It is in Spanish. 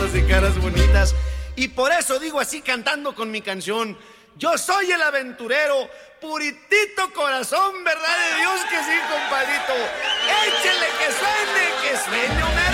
ojos y caras bonitas. Y por eso digo así cantando con mi canción: yo soy el aventurero, puritito corazón, verdad de Dios que sí, compadrito. Échele que suene, hombre.